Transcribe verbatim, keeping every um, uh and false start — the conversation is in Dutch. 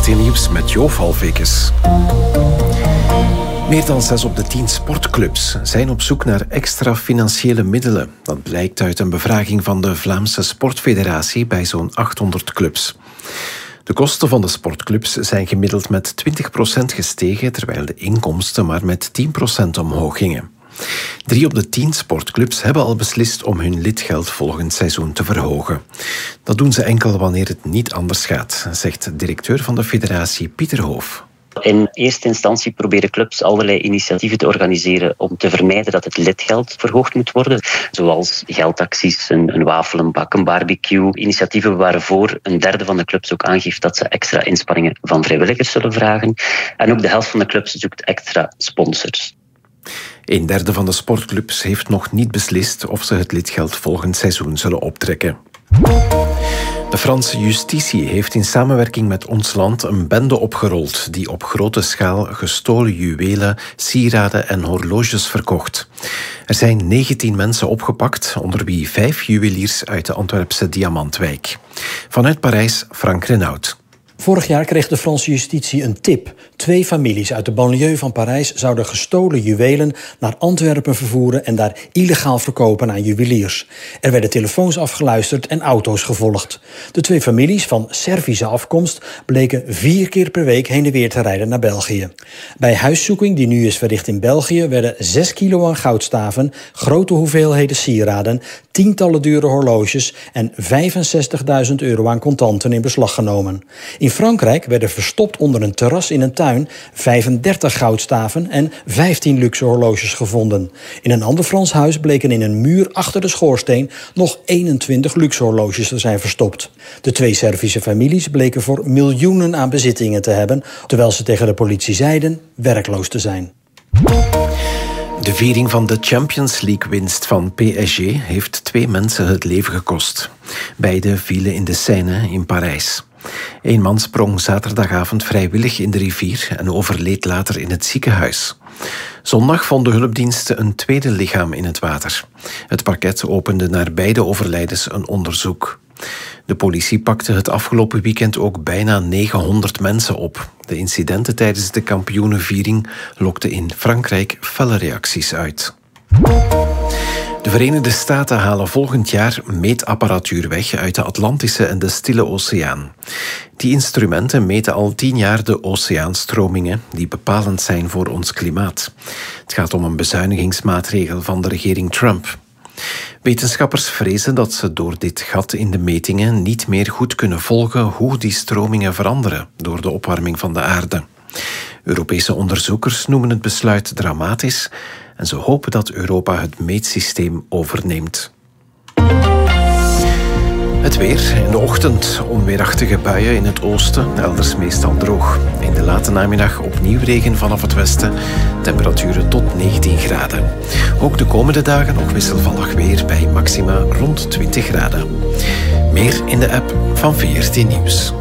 veertien Nieuws met Jo Valvekes. Meer dan zes op de tien sportclubs zijn op zoek naar extra financiële middelen. Dat blijkt uit een bevraging van de Vlaamse Sportfederatie bij zo'n achthonderd clubs. De kosten van de sportclubs zijn gemiddeld met twintig procent gestegen, terwijl de inkomsten maar met tien procent omhoog gingen. Drie op de tien sportclubs hebben al beslist om hun lidgeld volgend seizoen te verhogen. Dat doen ze enkel wanneer het niet anders gaat, zegt directeur van de federatie Pieter Hoof. In eerste instantie proberen clubs allerlei initiatieven te organiseren om te vermijden dat het lidgeld verhoogd moet worden. Zoals geldacties, een, een wafelenbak, een barbecue. Initiatieven waarvoor een derde van de clubs ook aangeeft dat ze extra inspanningen van vrijwilligers zullen vragen. En ook de helft van de clubs zoekt extra sponsors. Een derde van de sportclubs heeft nog niet beslist of ze het lidgeld volgend seizoen zullen optrekken. De Franse justitie heeft in samenwerking met ons land een bende opgerold die op grote schaal gestolen juwelen, sieraden en horloges verkocht. Er zijn negentien mensen opgepakt, onder wie vijf juweliers uit de Antwerpse Diamantwijk. Vanuit Parijs, Frank Renaud. Vorig jaar kreeg de Franse justitie een tip. Twee families uit de banlieue van Parijs zouden gestolen juwelen naar Antwerpen vervoeren en daar illegaal verkopen aan juweliers. Er werden telefoons afgeluisterd en auto's gevolgd. De twee families van Servische afkomst bleken vier keer per week heen en weer te rijden naar België. Bij huiszoeking die nu is verricht in België werden zes kilo aan goudstaven, grote hoeveelheden sieraden, tientallen dure horloges en vijfenzestigduizend euro aan contanten in beslag genomen. In Frankrijk werden verstopt onder een terras in een tuin vijfendertig goudstaven en vijftien luxe horloges gevonden. In een ander Frans huis bleken in een muur achter de schoorsteen nog eenentwintig luxe horloges te zijn verstopt. De twee Servische families bleken voor miljoenen aan bezittingen te hebben, terwijl ze tegen de politie zeiden werkloos te zijn. De viering van de Champions League-winst van P S G heeft twee mensen het leven gekost. Beide vielen in de Seine in Parijs. Eén man sprong zaterdagavond vrijwillig in de rivier en overleed later in het ziekenhuis. Zondag vonden hulpdiensten een tweede lichaam in het water. Het parket opende naar beide overlijdens een onderzoek. De politie pakte het afgelopen weekend ook bijna negenhonderd mensen op. De incidenten tijdens de kampioenenviering lokten in Frankrijk felle reacties uit. De Verenigde Staten halen volgend jaar meetapparatuur weg uit de Atlantische en de Stille Oceaan. Die instrumenten meten al tien jaar de oceaanstromingen die bepalend zijn voor ons klimaat. Het gaat om een bezuinigingsmaatregel van de regering Trump. Wetenschappers vrezen dat ze door dit gat in de metingen niet meer goed kunnen volgen hoe die stromingen veranderen door de opwarming van de aarde. Europese onderzoekers noemen het besluit dramatisch en ze hopen dat Europa het meetsysteem overneemt. Het weer. In de ochtend onweerachtige buien in het oosten, elders meestal droog. In de late namiddag opnieuw regen vanaf het westen. Temperaturen tot negentien graden. Ook de komende dagen nog wisselvallig weer bij maxima rond twintig graden. Meer in de app van veertien Nieuws.